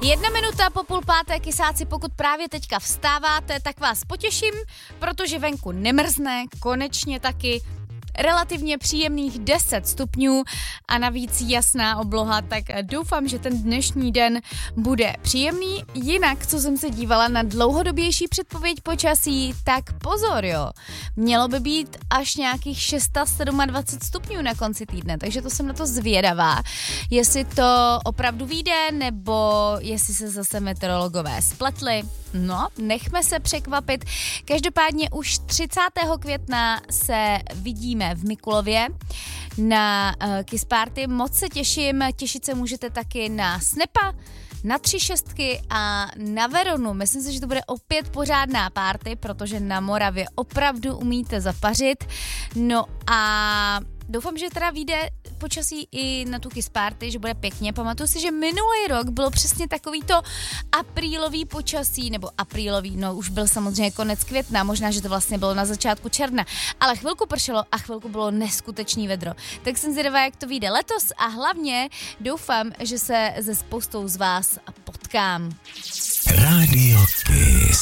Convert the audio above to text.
1 minuta po 4:30, kysáci, pokud právě teďka vstáváte, tak vás potěším, protože venku nemrzne, konečně taky relativně příjemných 10 stupňů a navíc jasná obloha, tak doufám, že ten dnešní den bude příjemný. Jinak, co jsem se dívala na dlouhodobější předpověď počasí, tak pozor, jo. Mělo by být až nějakých 627 stupňů na konci týdne, takže to jsem na to zvědavá, jestli to opravdu vyjde, nebo jestli se zase meteorologové spletli. No, nechme se překvapit. Každopádně už 30. května se vidíme v Mikulově na Kiss Party. Moc se těším, těšit se můžete taky na Snepa, na 3 a na Veronu. Myslím si, že to bude opět pořádná party, protože na Moravě opravdu umíte zapařit. No a doufám, že teda vyjde počasí i na tu Kiss Party, že bude pěkně. Pamatuju si, že minulý rok bylo přesně takovýto aprílový počasí, nebo aprílový, no už byl samozřejmě konec května, možná, že to vlastně bylo na začátku června, ale chvilku pršelo a chvilku bylo neskutečný vedro. Tak jsem zvědavá, jak to vyjde letos a hlavně doufám, že se se spoustou z vás potkám. Radio Kiss.